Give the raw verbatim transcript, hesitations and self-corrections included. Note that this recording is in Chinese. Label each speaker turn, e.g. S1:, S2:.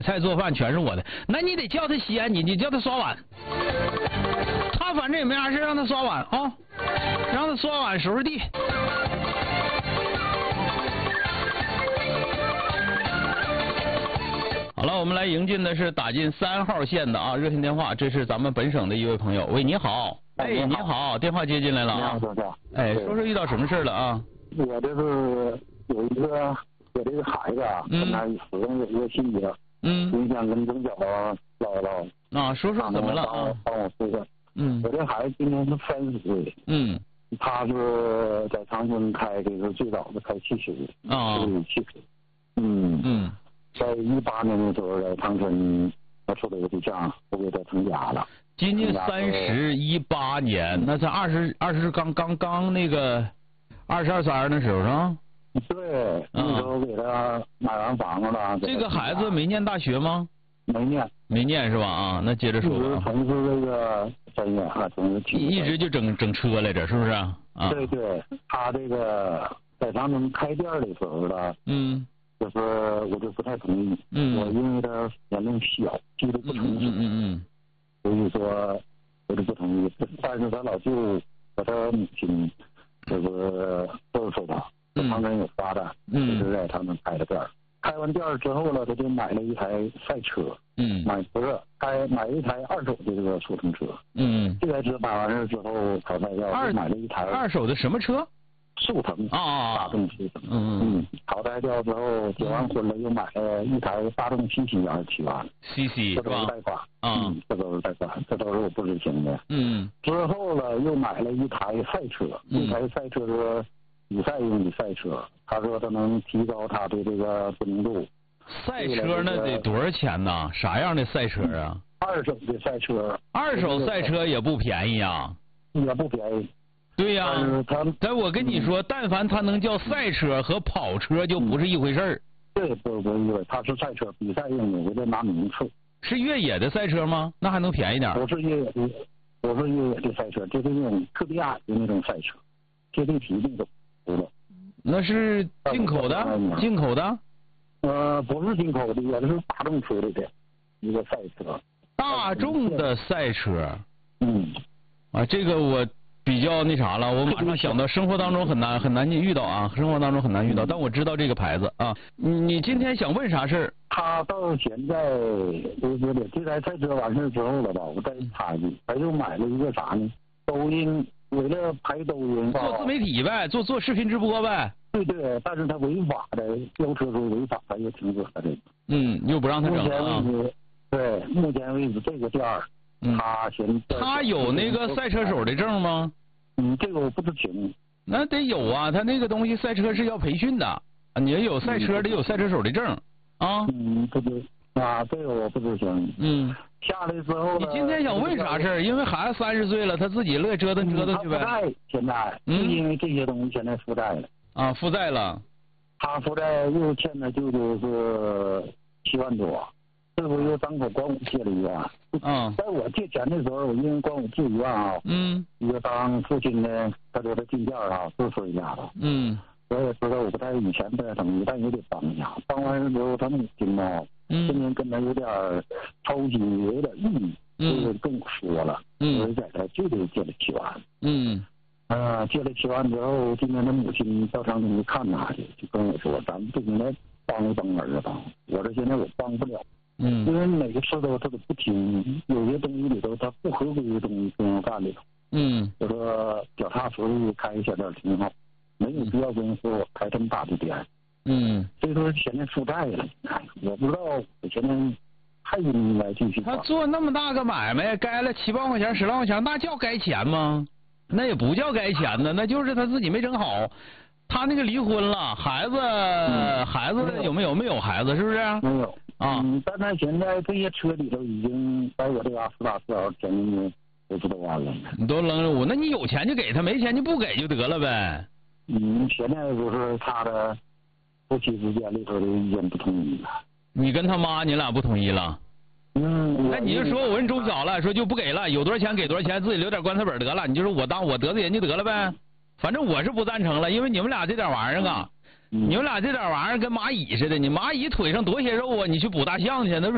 S1: 菜做饭全是我的，那你得叫他洗碗，你你叫他刷碗。他反正也没啥事，让他刷碗啊，让他刷碗收拾地。好了，我们来迎进的是打进三号线的啊热线电话，这是咱们本省的一位朋友。喂，你好。哎，你好，电话接进来了啊。哎，说说遇到什么事了啊？
S2: 我这是有一个我这个孩子啊，跟他始终有一个心结，
S1: 嗯，
S2: 我想跟中小唠唠。
S1: 啊，说说怎么了啊？
S2: 帮我说说。
S1: 嗯，
S2: 我这孩子今年是三十岁。
S1: 嗯，
S2: 他是在长春开这个最早的开汽车的啊，汽车。嗯嗯，在一八年的时候在长春，他处了个对象，我给他成家了。
S1: 今年三十一八年，那才二十二十刚刚刚那个二十二三的时候是吧？
S2: 对，那时候给他买完房子了。
S1: 这个孩子没念大学吗？
S2: 没念，
S1: 没念是吧？啊，那接着说吧。
S2: 一直从事这个专业啊，从事
S1: 一直就整整车来着，是不是？啊，
S2: 对对，他这个在长春开店的时候呢，
S1: 嗯，
S2: 就是我就不太同意，
S1: 嗯，
S2: 我因为他年龄小，记得不成熟，
S1: 嗯嗯嗯，
S2: 所以说我就不同意。但是他老舅和他母亲就是都是说他，在长春有发展，
S1: 嗯，
S2: 就是在他们开的店儿。开完店之后呢，他就买了一台赛车，
S1: 嗯，
S2: 买不是开买了一台二手的这个速腾车，
S1: 嗯，
S2: 这台车买完事之后，淘汰掉，
S1: 二
S2: 买了一台
S1: 二手的什么车？
S2: 速腾
S1: 啊，
S2: 大众速腾，
S1: 嗯
S2: 嗯，淘汰掉之后，结完婚了又买了一台大众 C C 二十七万
S1: ，C C
S2: 这都是贷款
S1: 啊，
S2: 嗯，这都是贷款，这都是我不知情的，
S1: 嗯，
S2: 之后呢又买了一台赛车，
S1: 嗯、
S2: 一台赛车是比赛用的赛车，他说他能提高他的这个知名度。
S1: 赛车那得多少钱呢？啥样的赛车啊？
S2: 二手的赛车，
S1: 二手赛车也不便宜啊，
S2: 也不便宜。
S1: 对呀、啊，但我跟你说，但凡他能叫赛车和跑车就不是一回事儿。
S2: 对，不不一回，他是赛车比赛用的，我得拿名次。
S1: 是越野的赛车吗？那还能便宜点？
S2: 不是越野的，不是越野的赛车，这是那种特别矮的那种赛车，贴地皮那种，知道？
S1: 那是进口的，进口的。
S2: 呃，不是进口的，也是大众出来的一个赛车。
S1: 大众的赛车，
S2: 嗯，
S1: 啊，这个我比较那啥了，我马上想到生活当中很难很难遇到啊，生活当中很难遇到，但我知道这个牌子啊。你你今天想问啥事儿？
S2: 他到现在就是这台赛车完事之后了吧，我再插一句，他又买了一个啥呢？抖音，为了拍抖音，
S1: 做自媒体呗，做做视频直播呗。
S2: 对对，但是他违法的，飙车属违法，他又停止了这个。
S1: 嗯，又不让他整了啊。
S2: 目前为止，对，目前为止这个店儿，
S1: 嗯、
S2: 他现在
S1: 他有那个赛车手的证吗？
S2: 嗯，这个我不知情。
S1: 那得有啊，他那个东西赛车是要培训的，你要有赛车得有赛车手的证啊。
S2: 嗯，这个啊，这个我不知情。
S1: 嗯。
S2: 下来之后，
S1: 你今天想问啥事儿？因为孩子三十岁了，他自己乐折腾折腾去呗。
S2: 负债现在，嗯，因为这些东西现在负债了。
S1: 啊，负债了。
S2: 他负债又欠了舅舅是七万多，这回又张口管我借了一万。
S1: 嗯。
S2: 在我借钱的时候，我因为管我借一万啊。
S1: 嗯。
S2: 一个当父亲的，他说他进店啊，支持一下子。
S1: 嗯。
S2: 我也知道我不太以前不太同意，但也得帮一下。帮完之后，他母亲呢，
S1: 嗯，
S2: 今天跟他有点抽筋，有点郁，
S1: 嗯，
S2: 就跟我说了，
S1: 嗯，
S2: 我在他就得借了七万。
S1: 嗯。
S2: 呃，借了七万之后，今天他母亲到长春去看他去，就跟我说，咱不应该帮一帮儿子吧？我说现在我帮不了，
S1: 嗯，
S2: 因为每个事都他都不听，有些东西里头他不合规的东西不用干里头。嗯，我说脚踏实地开一小店挺好，没有必要跟人说我开这么大的店。嗯，所以说现在负债了，我不知道我现在还应该继续。
S1: 他做那么大个买卖，该了七万块钱、十万块钱，那叫该钱吗？那也不叫该钱呢，那就是他自己没整好。他那个离婚了，孩子、嗯、孩子有没有？没有孩子，是不是？
S2: 没有
S1: 啊。
S2: 嗯，但他现在这些车里头已经在我这嘎四大四小前面都知道完了。
S1: 你都扔了我，那你有钱就给他，没钱就不给就得了呗。
S2: 嗯，现在就是他的夫妻之间里头的意见不统一了。
S1: 你跟他妈你俩不统一了？
S2: 嗯，
S1: 那你就说我问中小了，说就不给了，有多少钱给多少钱，自己留点棺材本得了。你就说我当我得罪人就得了呗，反正我是不赞成了，因为你们俩这点玩意儿啊，嗯、你们俩这点玩意儿跟蚂蚁似的，你蚂蚁腿上多些肉啊，你去捕大象去，那不